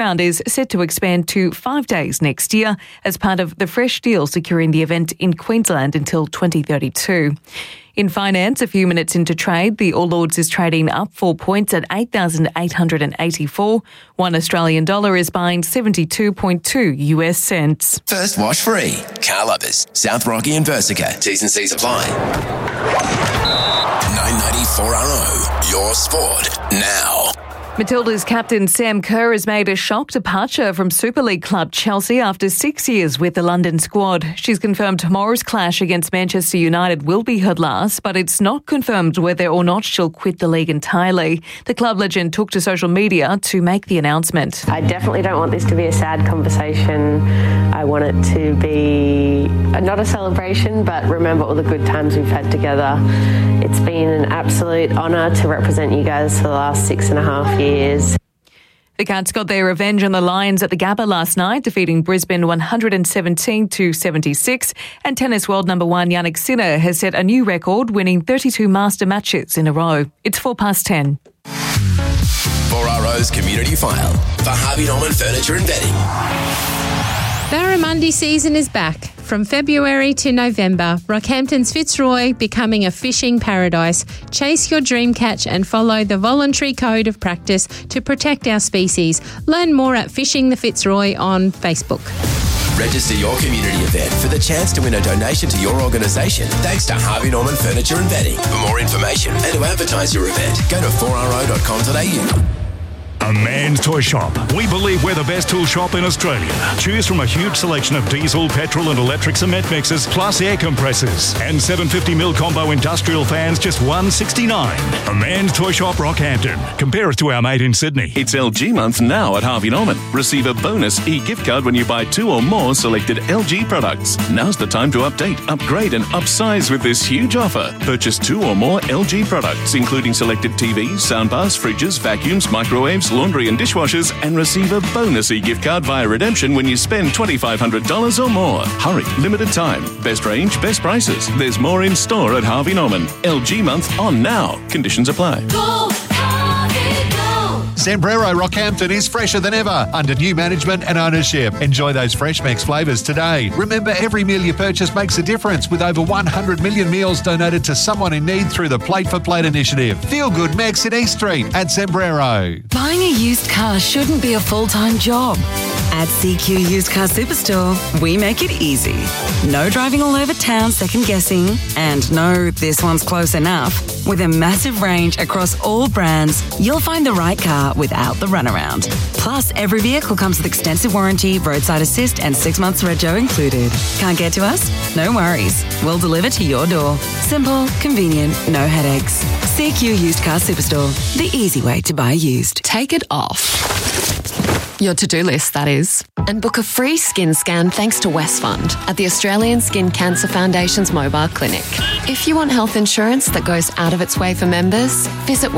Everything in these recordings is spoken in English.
round is set to expand to 5 days next year as part of the fresh deal securing the event in Queensland until 2032. In finance, a few minutes into trade, the All Ords is trading up 4 points at 8,884. $1 Australian dollar is buying 72.2 US cents. First wash free. Car lovers. South Rocky and Versica. T's and C's apply. 994RO. Your sport now. Matilda's captain Sam Kerr has made a shock departure from Super League club Chelsea after 6 years with the London squad. She's confirmed tomorrow's clash against Manchester United will be her last, but it's not confirmed whether or not she'll quit the league entirely. The club legend took to social media to make the announcement. I definitely don't want this to be a sad conversation. I want it to be not a celebration, but remember all the good times we've had together. It's been an absolute honour to represent you guys for the last 6.5 years. The Cats got their revenge on the Lions at the Gabba last night, defeating Brisbane 117-76. And tennis world number one Jannik Sinner has set a new record, winning 32 master matches in a row. It's 10:04. 4RO's Community File for Harvey Norman Furniture and Bedding. Barramundi season is back. From February to November, Rockhampton's Fitzroy becoming a fishing paradise. Chase your dream catch and follow the voluntary code of practice to protect our species. Learn more at Fishing the Fitzroy on Facebook. Register your community event for the chance to win a donation to your organisation thanks to Harvey Norman Furniture and Bedding. For more information and to advertise your event, go to 4ro.com.au. A Man's Toy Shop. We believe we're the best tool shop in Australia. Choose from a huge selection of diesel, petrol and electric cement mixers, plus air compressors. And 750mm combo industrial fans, just $169. A Man's Toy Shop, Rockhampton. Compare us to our mate in Sydney. It's LG month now at Harvey Norman. Receive a bonus e-gift card when you buy 2 or more selected LG products. Now's the time to update, upgrade and upsize with this huge offer. Purchase 2 or more LG products, including selected TVs, soundbars, fridges, vacuums, microwaves, laundry and dishwashers, and receive a bonus e-gift card via redemption when you spend $2,500 or more. Hurry, limited time. Best range, best prices. There's more in store at Harvey Norman. LG month on now. Conditions apply. Go, Harvey, go. Sombrero Rockhampton is fresher than ever under new management and ownership. Enjoy those Fresh Max flavours today. Remember, every meal you purchase makes a difference with over 100 million meals donated to someone in need through the Plate for Plate initiative. Feel good Max in East Street at Sombrero. Buying a used car shouldn't be a full-time job. At CQ Used Car Superstore, we make it easy. No driving all over town second-guessing, and no, this one's close enough. With a massive range across all brands, you'll find the right car without the runaround. Plus, every vehicle comes with extensive warranty, roadside assist, and 6 months rego included. Can't get to us? No worries. We'll deliver to your door. Simple, convenient, no headaches. CQ Used Car Superstore, the easy way to buy used. Take it off your to-do list, that is, and book a free skin scan thanks to Westfund at the Australian Skin Cancer Foundation's mobile clinic. If you want health insurance that goes out of its way for members, visit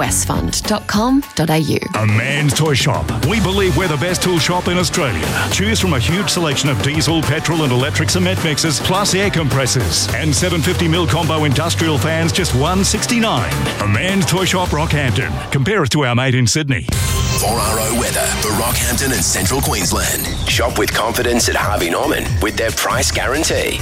westfund.com.au. A Man's Toy Shop. We believe we're the best tool shop in Australia. Choose from a huge selection of diesel, petrol and electric cement mixers, plus air compressors. And 750mm combo industrial fans, just $169. A Man's Toy Shop, Rockhampton. Compare us to our mate in Sydney. 4RO weather for Rockhampton and Central Queensland. Shop with confidence at Harvey Norman with their price guarantee.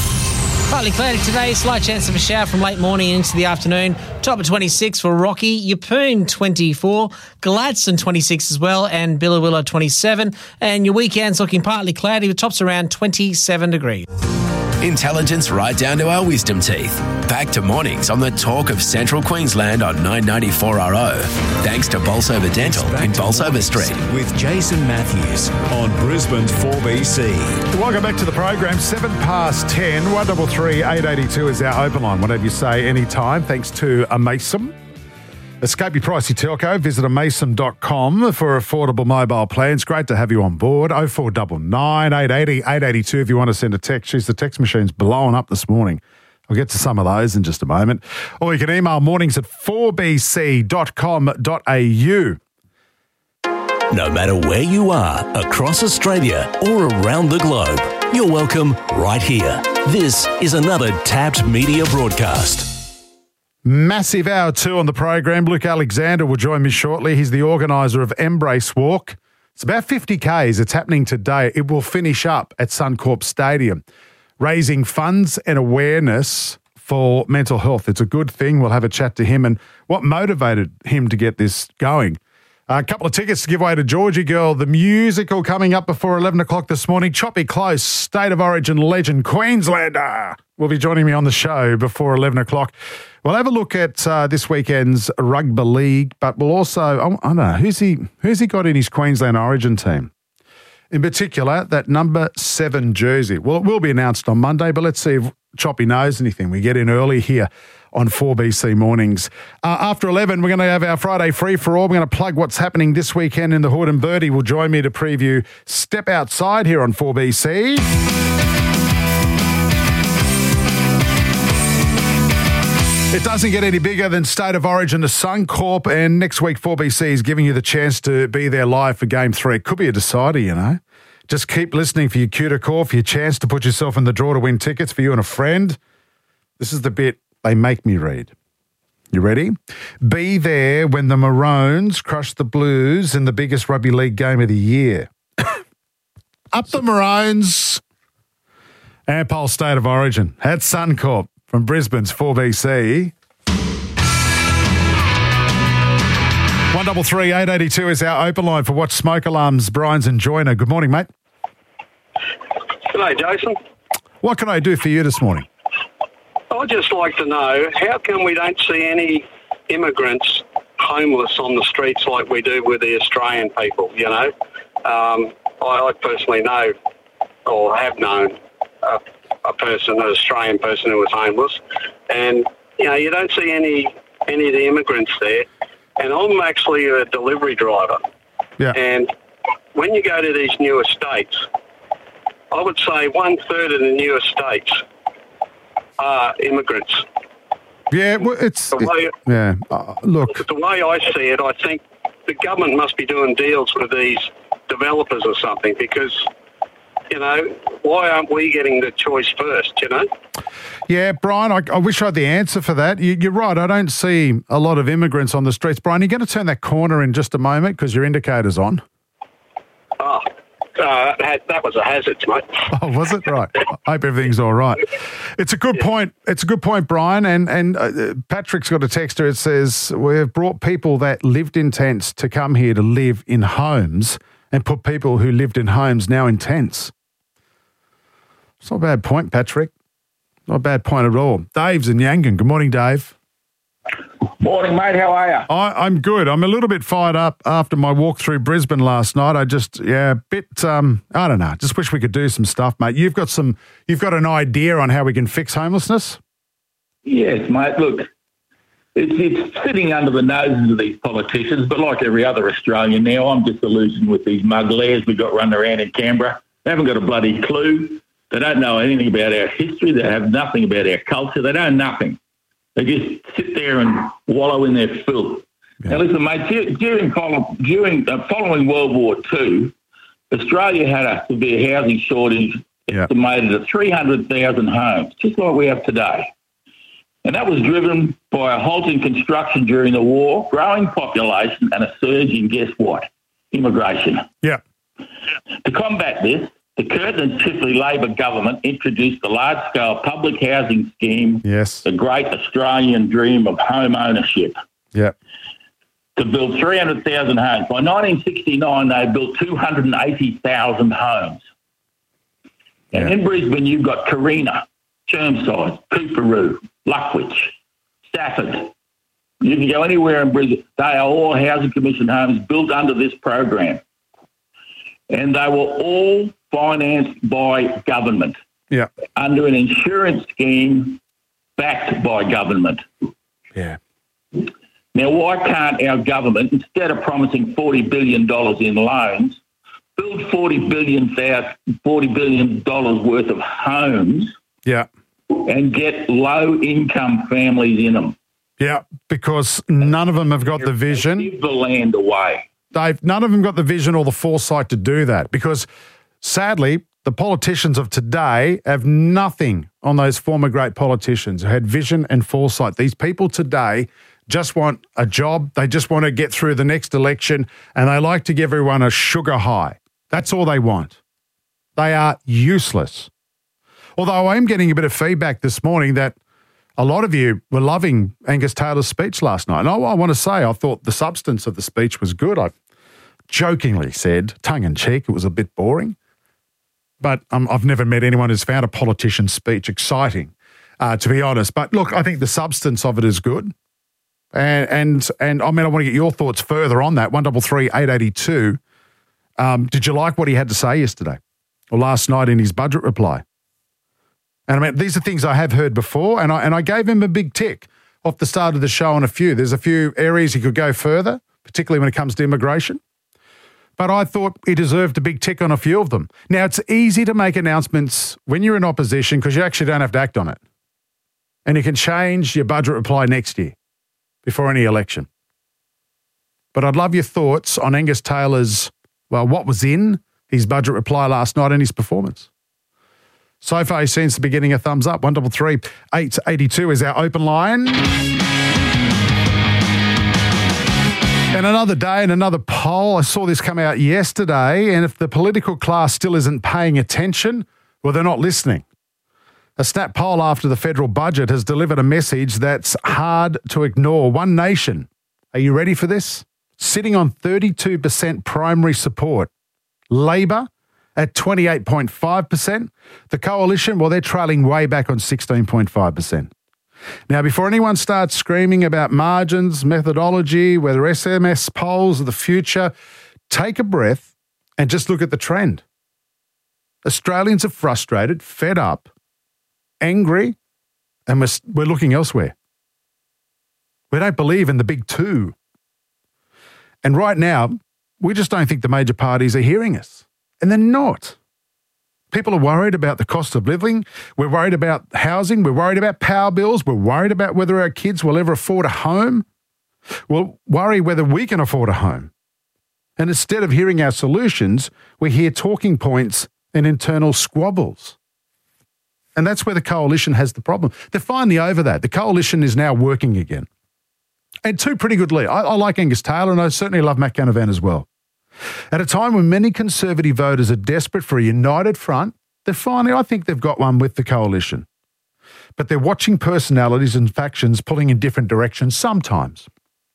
Partly cloudy today, slight chance of a shower from late morning into the afternoon. Top of 26 for Rocky, Yeppoon 24, Gladstone 26 as well, and Billawilla 27. And your weekend's looking partly cloudy with tops around 27 degrees. Intelligence right down to our wisdom teeth. Back to mornings on the talk of Central Queensland on 994RO. Thanks to Bolsover Dental in Bolsover Street. With Jason Matthews on Brisbane's 4BC. Welcome back to the program. 10:07, 133 882 is our open line. Whatever you say, anytime. Thanks to Amaysim. Escape your pricey telco. Visit amaysim.com for affordable mobile plans. Great to have you on board. 0499 880 882 if you want to send a text. Jeez, the text machine's blowing up this morning. I'll get to some of those in just a moment. Or you can email mornings at 4bc.com.au. No matter where you are, across Australia or around the globe, you're welcome right here. This is another Tapped Media broadcast. Massive hour 2 on the program. Luke Alexander will join me shortly. He's the organiser of Embrace Walk. It's about 50 Ks. It's happening today. It will finish up at Suncorp Stadium, raising funds and awareness for mental health. It's a good thing. We'll have a chat to him and what motivated him to get this going. A couple of tickets to give away to Georgie Girl, the musical, coming up before 11 o'clock this morning. Choppy Close, State of Origin legend, Queenslander, will be joining me on the show before 11 o'clock. We'll have a look at this weekend's rugby league, but we'll also, I don't know, who's he got in his Queensland Origin team? In particular, that number 7 jersey. Well, it will be announced on Monday, but let's see if Choppy knows anything. We get in early here on 4BC Mornings. After 11, we're going to have our Friday free-for-all. We're going to plug what's happening this weekend in the Hood, and Birdie will join me to preview Step Outside here on 4BC. It doesn't get any bigger than State of Origin to Suncorp, and next week 4BC is giving you the chance to be there live for Game 3. It could be a decider, you know. Just keep listening for your cue to call, for your chance to put yourself in the draw to win tickets for you and a friend. This is the bit they make me read. You ready? Be there when the Maroons crush the Blues in the biggest rugby league game of the year. Up the Maroons. Ampol State of Origin at Suncorp from Brisbane's 4BC. 133 882 is our open line for Watch Smoke Alarms. Brian's in Joyner. Good morning, mate. G'day, Jason. What can I do for you this morning? I'd just like to know, how come we don't see any immigrants homeless on the streets like we do with the Australian people, you know? I personally know, or have known, an Australian person who was homeless. And, you know, you don't see any of the immigrants there. And I'm actually a delivery driver. Yeah. And when you go to these newer states, I would say 1/3 of the newer states are immigrants. Yeah, well, look. The way I see it, I think the government must be doing deals with these developers or something, because, you know, why aren't we getting the choice first, you know? Yeah, Brian, I wish I had the answer for that. You're right, I don't see a lot of immigrants on the streets. Brian, you're going to turn that corner in just a moment because your indicator's on. Oh, that was a hazard, mate. Oh, was it? Right. I hope everything's all right. It's a good point. It's a good point, Brian. And Patrick's got a texter. It says, we've brought people that lived in tents to come here to live in homes and put people who lived in homes now in tents. It's not a bad point, Patrick. Not a bad point at all. Dave's in Yangon. Good morning, Dave. Morning, mate. How are you? I'm good. I'm a little bit fired up after my walk through Brisbane last night. I just, I don't know. Just wish we could do some stuff, mate. You've got an idea on how we can fix homelessness? Yes, mate. Look, it's sitting under the noses of these politicians, but like every other Australian now, I'm disillusioned with these mugglers we've got running around in Canberra. They haven't got a bloody clue. They don't know anything about our history. They have nothing about our culture. They know nothing. They just sit there and wallow in their filth. Yeah. Now, listen, mate, following World War II, Australia had a severe housing shortage, estimated at 300,000 homes, just like we have today. And that was driven by a halt in construction during the war, growing population, and a surge in, guess what? Immigration. Yeah. To combat this, the Curtin and Chifley Labor government introduced the large-scale public housing scheme, the great Australian dream of home ownership, to build 300,000 homes. By 1969, they built 280,000 homes. And in Brisbane, you've got Carina, Chermside, Cooperoo, Luckwich, Stafford. You can go anywhere in Brisbane. They are all Housing Commission homes built under this program. And they were all financed by government under an insurance scheme backed by government. Yeah. Now, why can't our government, instead of promising $40 billion in loans, build $40 billion worth of homes and get low-income families in them? Yeah, because none of them have got the vision. Give the land away. Dave, none of them got the vision or the foresight to do that, because sadly, the politicians of today have nothing on those former great politicians who had vision and foresight. These people today just want a job. They just want to get through the next election, and they like to give everyone a sugar high. That's all they want. They are useless. Although I am getting a bit of feedback this morning that a lot of you were loving Angus Taylor's speech last night. And I want to say I thought the substance of the speech was good. I jokingly said, tongue-in-cheek, it was a bit boring. But I've never met anyone who's found a politician's speech exciting, to be honest. But look, I think the substance of it is good. And I mean, I want to get your thoughts further on that. 133 882. Did you like what he had to say yesterday or last night in his budget reply? And I mean, these are things I have heard before, and I gave him a big tick off the start of the show on a few. There's a few areas he could go further, particularly when it comes to immigration. But I thought he deserved a big tick on a few of them. Now, it's easy to make announcements when you're in opposition because you actually don't have to act on it. And you can change your budget reply next year before any election. But I'd love your thoughts on Angus Taylor's, well, what was in his budget reply last night and his performance. So far, he seems to be getting a thumbs up. 133 882 is our open line. And another day and another poll. I saw this come out yesterday, and if the political class still isn't paying attention, well, they're not listening. A Snap poll after the federal budget has delivered a message that's hard to ignore. One Nation, are you ready for this? Sitting on 32% primary support. Labor at 28.5%. The Coalition, well, they're trailing way back on 16.5%. Now, before anyone starts screaming about margins, methodology, whether SMS polls are the future, take a breath and just look at the trend. Australians are frustrated, fed up, angry, and we're looking elsewhere. We don't believe in the big two. And right now, we just don't think the major parties are hearing us. And they're not. People are worried about the cost of living. We're worried about housing. We're worried about power bills. We're worried about whether our kids will ever afford a home. We'll worry whether we can afford a home. And instead of hearing our solutions, we hear talking points and internal squabbles. And that's where the Coalition has the problem. They're finally over that. The Coalition is now working again. And two pretty good leaders. I like Angus Taylor, and I certainly love Matt Canavan as well. At a time when many Conservative voters are desperate for a united front, I think they've got one with the Coalition. But they're watching personalities and factions pulling in different directions sometimes.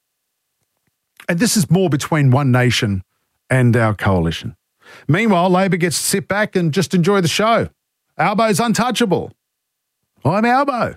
And this is more between One Nation and our Coalition. Meanwhile, Labor gets to sit back and just enjoy the show. Albo's untouchable. I'm Albo.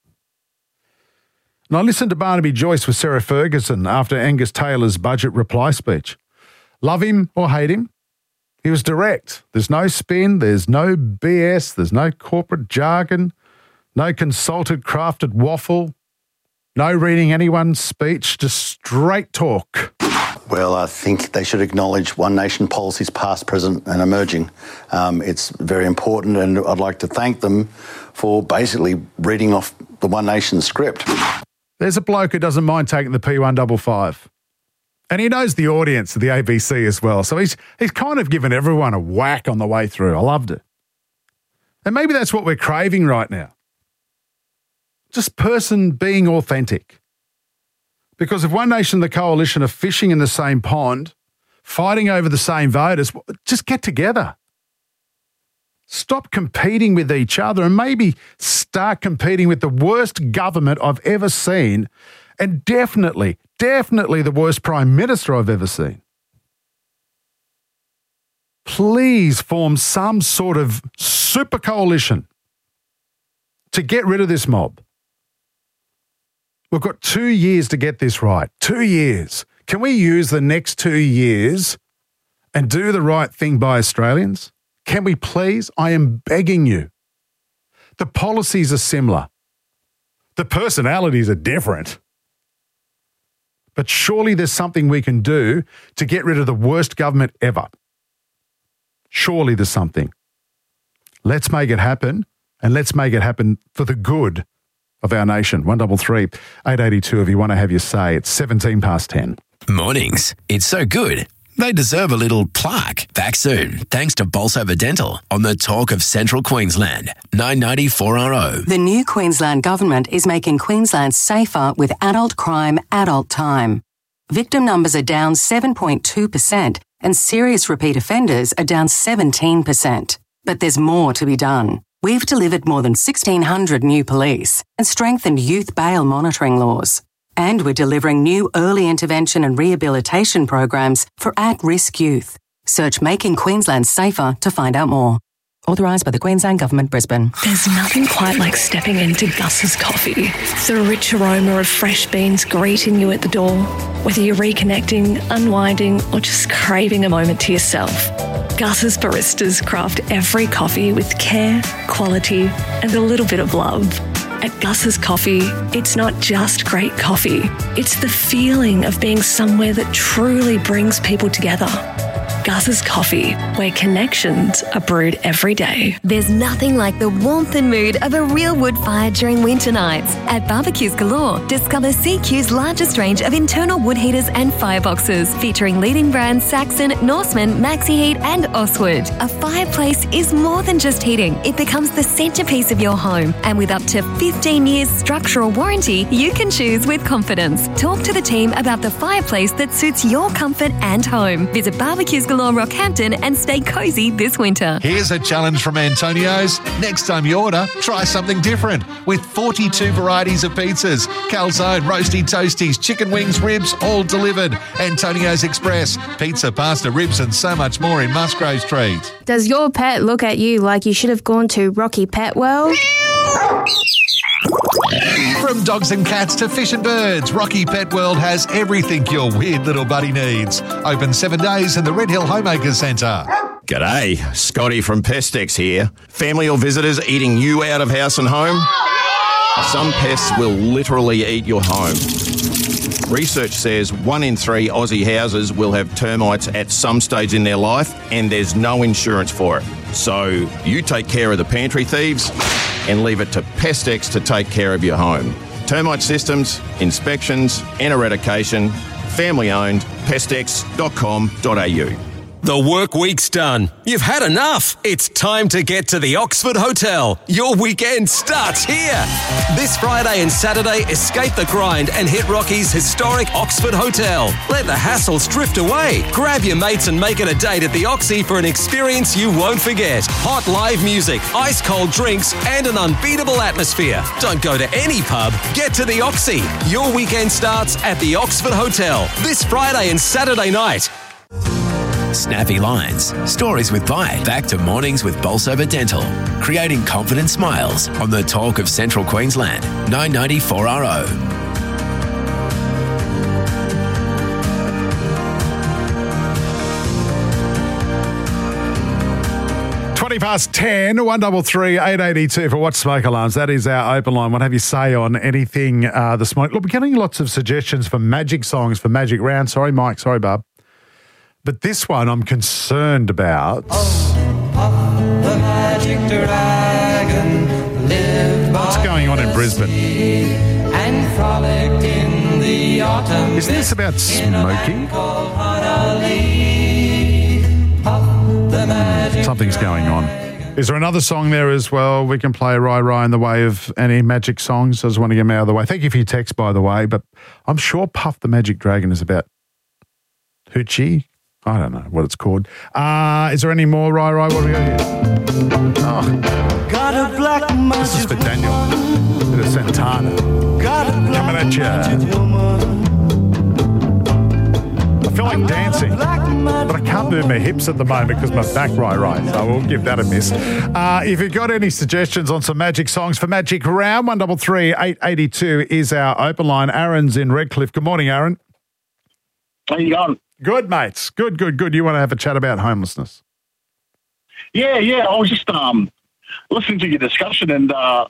And I listened to Barnaby Joyce with Sarah Ferguson after Angus Taylor's budget reply speech. Love him or hate him, he was direct. There's no spin, there's no BS, there's no corporate jargon, no consulted, crafted waffle, no reading anyone's speech, just straight talk. Well, I think they should acknowledge One Nation policies past, present and emerging. It's very important, and I'd like to thank them for basically reading off the One Nation script. There's a bloke who doesn't mind taking the P155. And he knows the audience of the ABC as well. So he's kind of given everyone a whack on the way through. I loved it. And maybe that's what we're craving right now. Just person being authentic. Because if One Nation and the Coalition are fishing in the same pond, fighting over the same voters, just get together. Stop competing with each other and maybe start competing with the worst government I've ever seen, and definitely the worst Prime Minister I've ever seen. Please form some sort of super coalition to get rid of this mob. We've got 2 years to get this right. 2 years. Can we use the next 2 years and do the right thing by Australians? Can we please? I am begging you. The policies are similar. The personalities are different. But surely there's something we can do to get rid of the worst government ever. Surely there's something. Let's make it happen, and let's make it happen for the good of our nation. 133 882 if you want to have your say. It's 10:17. Mornings. It's so good. They deserve a little plaque. Back soon, thanks to Bolsover Dental on the Talk of Central Queensland, 990 4RO. The new Queensland Government is making Queensland safer with adult crime, adult time. Victim numbers are down 7.2% and serious repeat offenders are down 17%. But there's more to be done. We've delivered more than 1,600 new police and strengthened youth bail monitoring laws. And we're delivering new early intervention and rehabilitation programs for at-risk youth. Search Making Queensland Safer to find out more. Authorised by the Queensland Government, Brisbane. There's nothing quite like stepping into Gus's coffee. The rich aroma of fresh beans greeting you at the door. Whether you're reconnecting, unwinding, or just craving a moment to yourself. Gus's baristas craft every coffee with care, quality, and a little bit of love. At Gus's Coffee, it's not just great coffee. It's the feeling of being somewhere that truly brings people together. Gus's Coffee, where connections are brewed every day. There's nothing like the warmth and mood of a real wood fire during winter nights. At Barbecues Galore, discover CQ's largest range of internal wood heaters and fireboxes, featuring leading brands Saxon, Norseman, Maxi Heat and Oswood. A fireplace is more than just heating. It becomes the centrepiece of your home. And with up to 15 years structural warranty, you can choose with confidence. Talk to the team about the fireplace that suits your comfort and home. Visit Barbecues Galore Rockhampton and stay cosy this winter. Here's a challenge from Antonio's. Next time you order, try something different. With 42 varieties of pizzas, calzone, roasty toasties, chicken wings, ribs, all delivered. Antonio's Express. Pizza, pasta, ribs and so much more in Musgrave Street. Does your pet look at you like you should have gone to Rocky Pet World? From dogs and cats to fish and birds, Rocky Pet World has everything your weird little buddy needs. Open 7 days in the Red Hill Homemakers Centre. G'day, Scotty from Pestex here. Family or visitors eating you out of house and home? Some pests will literally eat your home. Research says 1 in 3 Aussie houses will have termites at some stage in their life, and there's no insurance for it. So you take care of the pantry thieves and leave it to Pestex to take care of your home. Termite systems, inspections and eradication. Family owned. Pestex.com.au. The work week's done. You've had enough. It's time to get to the Oxford Hotel. Your weekend starts here. This Friday and Saturday, escape the grind and hit Rocky's historic Oxford Hotel. Let the hassles drift away. Grab your mates and make it a date at the Oxy for an experience you won't forget. Hot live music, ice cold drinks and an unbeatable atmosphere. Don't go to any pub. Get to the Oxy. Your weekend starts at the Oxford Hotel. This Friday and Saturday night. Snappy lines, stories with bite. Back to mornings with Bolsover Dental. Creating confident smiles on the Talk of Central Queensland, 990 4RO. Past 10, 133 882 for What Smoke Alarms. That is our open line. What have you say on anything this morning? Look, we're getting lots of suggestions for magic songs for Magic Round. Sorry, Mike. Sorry, Bub. But this one I'm concerned about. The magic dragon lived What's going on in Brisbane? And frolicked in the autumn. Isn't this about smoking? Something's going on. Is there another song there as well? We can play Rai Rai in the way of any magic songs. I just want to get them out of the way. Thank you for your text, by the way, but I'm sure Puff the Magic Dragon is about hoochie. I don't know what it's called. Is there any more Rai Rai? What do we got here? Oh. Got a black This is for Daniel. Bit of Santana. Coming at you. I feel like dancing, but I can't move my hips at the moment because my back right, so we'll give that a miss. If you've got any suggestions on some magic songs for Magic Round, 133 882 is our open line. Aaron's in Redcliffe. Good morning, Aaron. How you going? Good, mates. Good. You want to have a chat about homelessness? Yeah. I was just listening to your discussion and, about,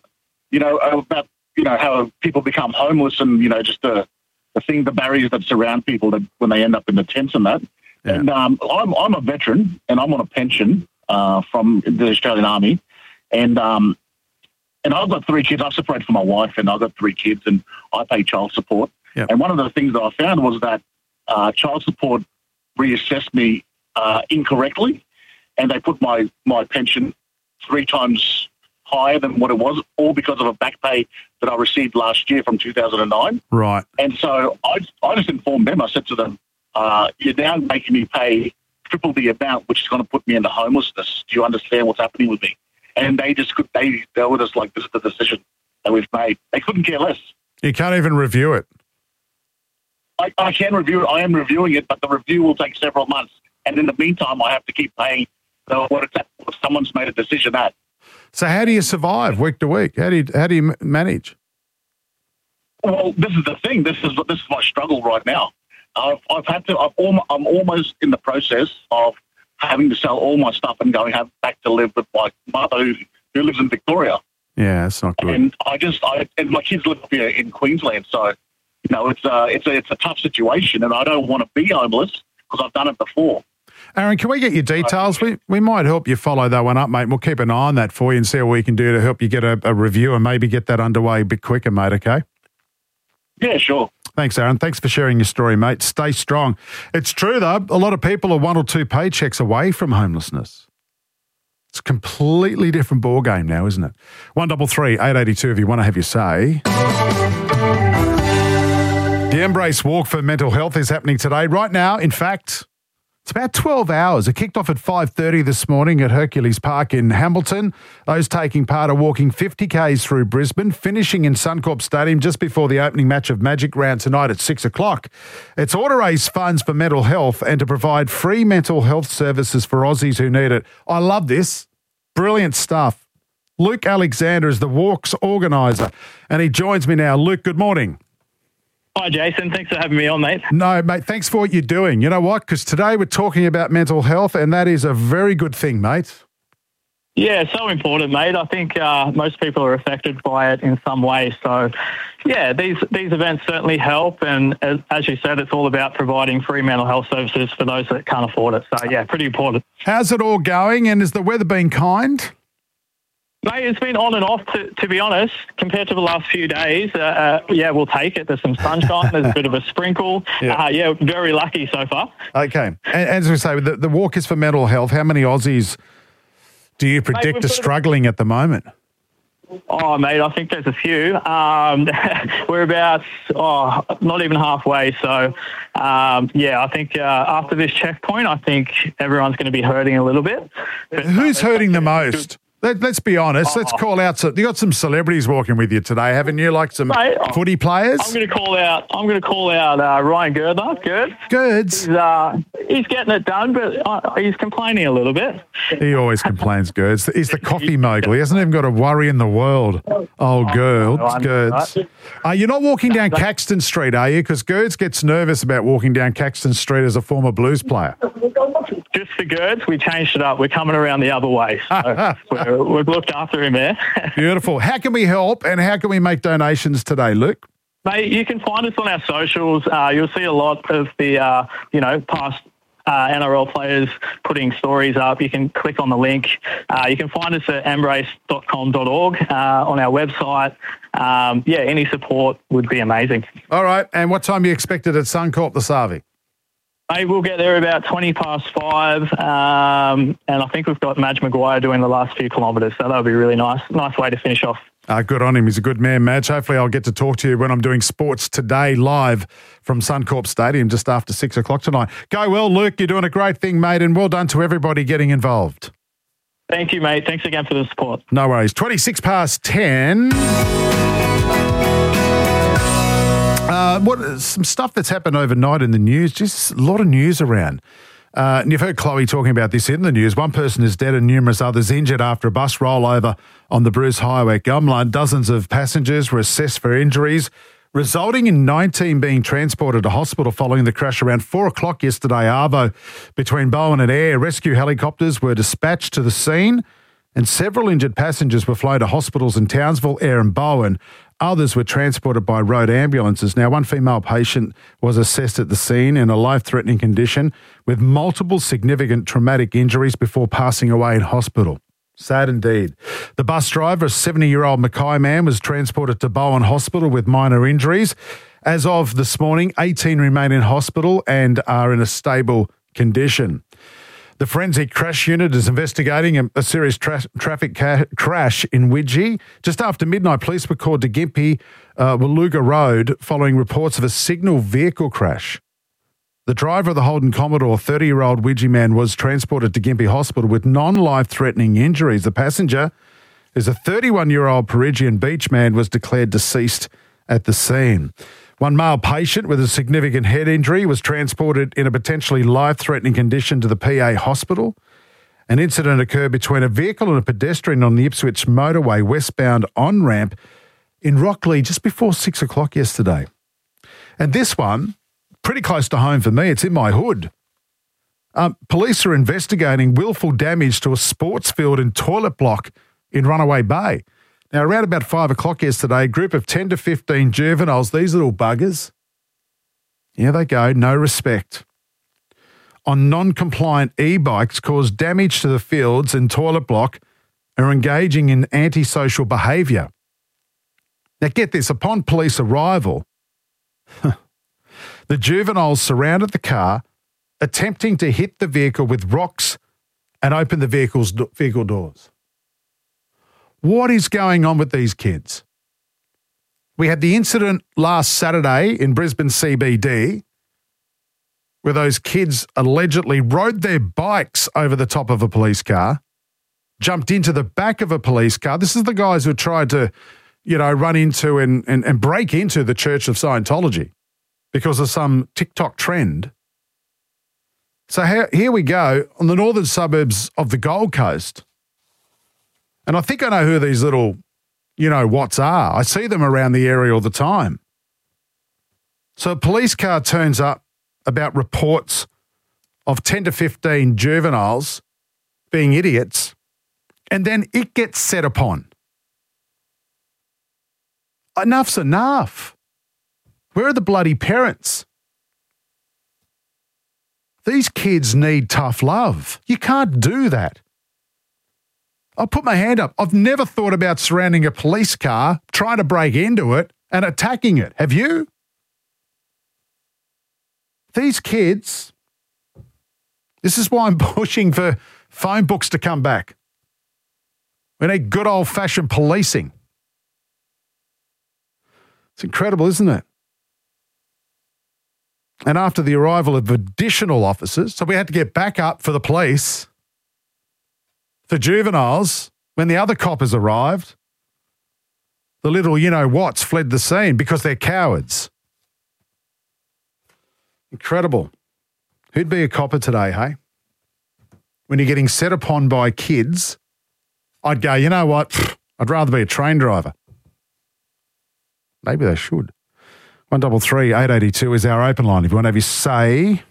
how people become homeless and, just the barriers that surround people that when they end up in the tents and that. Yeah. And I'm a veteran and I'm on a pension from the Australian Army. And I've got 3 kids. I separated from my wife and I've got 3 kids and I pay child support. Yep. And one of the things that I found was that child support reassessed me incorrectly, and they put my pension 3 times higher than what it was, all because of a back pay that I received last year from 2009. Right. And so I just informed them. I said to them, you're now making me pay triple the amount, which is going to put me into homelessness. Do you understand what's happening with me? And they were just like, this is the decision that we've made. They couldn't care less. You can't even review it. I can review it. I am reviewing it, but the review will take several months. And in the meantime, I have to keep paying what someone's made a decision at. So how do you survive week to week? How do you manage? Well, this is the thing. This is my struggle right now. I'm almost in the process of having to sell all my stuff and going back to live with my mother who lives in Victoria. Yeah, it's not good. And and my kids live here in Queensland, so it's a tough situation, and I don't want to be homeless because I've done it before. Aaron, can we get your details? We might help you follow that one up, mate. We'll keep an eye on that for you and see what we can do to help you get a review and maybe get that underway a bit quicker, mate, okay? Yeah, sure. Thanks, Aaron. Thanks for sharing your story, mate. Stay strong. It's true, though. A lot of people are 1 or 2 paychecks away from homelessness. It's a completely different ballgame now, isn't it? 133 882 if you want to have your say. The Embrace Walk for Mental Health is happening today. Right now, in fact, it's about 12 hours. It kicked off at 5:30 this morning at Hercules Park in Hamilton. Those taking part are walking 50 Ks through Brisbane, finishing in Suncorp Stadium just before the opening match of Magic Round tonight at 6 o'clock. It's all to raise funds for mental health and to provide free mental health services for Aussies who need it. I love this. Brilliant stuff. Luke Alexander is the walk's organiser, and he joins me now. Luke, good morning. Hi, Jason. Thanks for having me on, mate. No, mate, thanks for what you're doing. You know what? Because today we're talking about mental health, and that is a very good thing, mate. Yeah, so important, mate. I think most people are affected by it in some way. So, yeah, these events certainly help. And as you said, it's all about providing free mental health services for those that can't afford it. So, yeah, pretty important. How's it all going? And has the weather been kind? Mate, it's been on and off, to be honest, compared to the last few days. Yeah, we'll take it. There's some sunshine. There's a bit of a sprinkle. Yeah, very lucky so far. Okay. And as we say, the walk is for mental health. How many Aussies do you predict are struggling at the moment? Oh, mate, I think there's a few. We're about not even halfway. So, yeah, I think after this checkpoint, I think everyone's going to be hurting a little bit. Who's hurting the most? Let's be honest. Let's call out. You got some celebrities walking with you today, haven't you? Like some footy players. I'm going to call out Ryan Girdler. Girds. He's getting it done, but he's complaining a little bit. He always complains. Girds. He's the coffee mogul. He hasn't even got a worry in the world. Oh, Girds. You're not walking down Caxton Street, are you? Because Girds gets nervous about walking down Caxton Street as a former Blues player. Just for Girds, we changed it up. We're coming around the other way. So we've looked after him there. Beautiful. How can we help and how can we make donations today, Luke? Mate, you can find us on our socials. You'll see a lot of the, past NRL players putting stories up. You can click on the link. You can find us at embrace.com.org on our website. Any support would be amazing. All right. And what time are you expected at Suncorp this Arvi? Mate, we'll get there about 5:20, and I think we've got Madge Maguire doing the last few kilometres, so that'll be really nice. Nice way to finish off. Good on him. He's a good man, Madge. Hopefully I'll get to talk to you when I'm doing Sports Today live from Suncorp Stadium just after 6 o'clock tonight. Go well, Luke. You're doing a great thing, mate, and well done to everybody getting involved. Thank you, mate. Thanks again for the support. No worries. 10:26. Some stuff that's happened overnight in the news, just a lot of news around. And you've heard Chloe talking about this in the news. One person is dead and numerous others injured after a bus rollover on the Bruce Highway at Gumla. Dozens of passengers were assessed for injuries, resulting in 19 being transported to hospital following the crash around 4 o'clock yesterday, Arvo, between Bowen and Ayr. Rescue helicopters were dispatched to the scene and several injured passengers were flown to hospitals in Townsville, Ayr and Bowen. Others were transported by road ambulances. Now, one female patient was assessed at the scene in a life-threatening condition with multiple significant traumatic injuries before passing away in hospital. Sad indeed. The bus driver, a 70-year-old Mackay man, was transported to Bowen Hospital with minor injuries. As of this morning, 18 remain in hospital and are in a stable condition. The Forensic Crash Unit is investigating a serious traffic crash in Widgie. Just after midnight, police were called to Gympie, Waluga Road following reports of a signal vehicle crash. The driver of the Holden Commodore, 30-year-old Widgie man, was transported to Gympie Hospital with non-life-threatening injuries. The passenger is a 31-year-old Peregian Beach man, was declared deceased at the scene. One male patient with a significant head injury was transported in a potentially life-threatening condition to the PA hospital. An incident occurred between a vehicle and a pedestrian on the Ipswich motorway westbound on-ramp in Rockley just before 6 o'clock yesterday. And this one, pretty close to home for me, it's in my hood. Police are investigating willful damage to a sports field and toilet block in Runaway Bay. Now, around about 5 o'clock yesterday, a group of 10 to 15 juveniles, these little buggers, here they go, no respect, on non-compliant e-bikes caused damage to the fields and toilet block and are engaging in antisocial behaviour. Now, get this, upon police arrival, the juveniles surrounded the car, attempting to hit the vehicle with rocks and open the vehicle doors. What is going on with these kids? We had the incident last Saturday in Brisbane CBD where those kids allegedly rode their bikes over the top of a police car, jumped into the back of a police car. This is the guys who tried to, run into and break into the Church of Scientology because of some TikTok trend. So here we go on the northern suburbs of the Gold Coast. And I think I know who these little, whats are. I see them around the area all the time. So a police car turns up about reports of 10 to 15 juveniles being idiots, and then it gets set upon. Enough's enough. Where are the bloody parents? These kids need tough love. You can't do that. I'll put my hand up. I've never thought about surrounding a police car, trying to break into it and attacking it. Have you? These kids, this is why I'm pushing for phone books to come back. We need good old-fashioned policing. It's incredible, isn't it? And after the arrival of additional officers, so we had to get back up for the police. For juveniles, when the other coppers arrived, the little you-know-whats fled the scene because they're cowards. Incredible. Who'd be a copper today, hey? When you're getting set upon by kids, I'd go, you know what? I'd rather be a train driver. Maybe they should. 133 882 is our open line. If you want to have your say.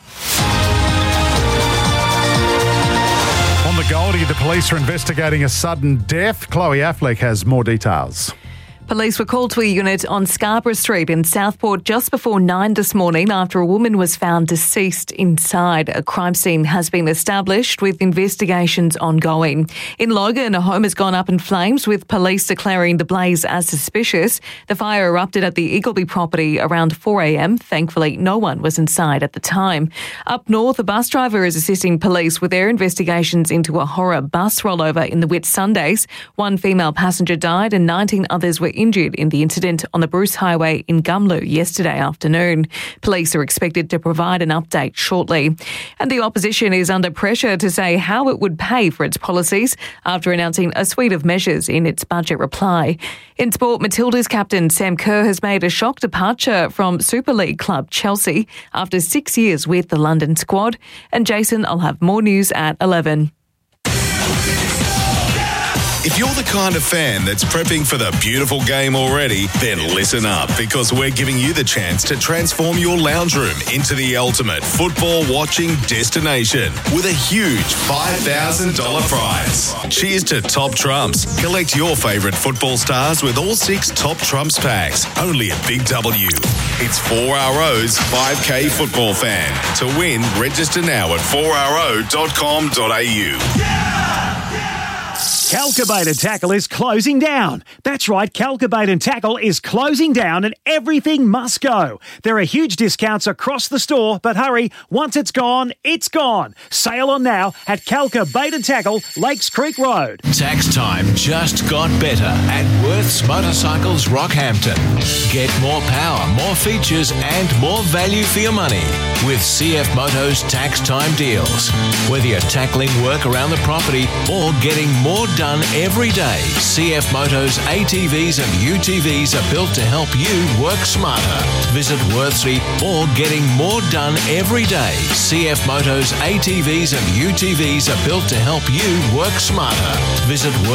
On the Goldie, the police are investigating a sudden death. Chloe Affleck has more details. Police were called to a unit on Scarborough Street in Southport just before 9 this morning after a woman was found deceased inside. A crime scene has been established with investigations ongoing. In Logan, a home has gone up in flames with police declaring the blaze as suspicious. The fire erupted at the Eagleby property around 4 a.m. Thankfully, no one was inside at the time. Up north, a bus driver is assisting police with their investigations into a horror bus rollover in the Whitsundays. One female passenger died and 19 others were injured in the incident on the Bruce Highway in Gumlu yesterday afternoon. Police are expected to provide an update shortly. And the opposition is under pressure to say how it would pay for its policies after announcing a suite of measures in its budget reply. In sport, Matilda's captain Sam Kerr has made a shock departure from Super League club Chelsea after 6 years with the London squad. And Jason, I'll have more news at 11. If you're the kind of fan that's prepping for the beautiful game already, then listen up, because we're giving you the chance to transform your lounge room into the ultimate football watching destination with a huge $5,000 prize. Cheers to Top Trumps. Collect your favourite football stars with all 6 Top Trumps packs, only at Big W. It's 4RO's 5K Football Fan. To win, register now at 4RO.com.au. Calcabait and Tackle is closing down. That's right, Calcabait and Tackle is closing down and everything must go. There are huge discounts across the store, but hurry, once it's gone, it's gone. Sale on now at Calcabait and Tackle, Lakes Creek Road. Tax time just got better at Worth's Motorcycles Rockhampton. Get more power, more features and more value for your money with CF Motos tax time deals. Whether you're tackling work around the property or getting more done every day, CF Motos ATVs and UTVs are built to help you work smarter. Visit Worthsley or getting more done every day. CF Motos ATVs and UTVs are built to help you work smarter. Visit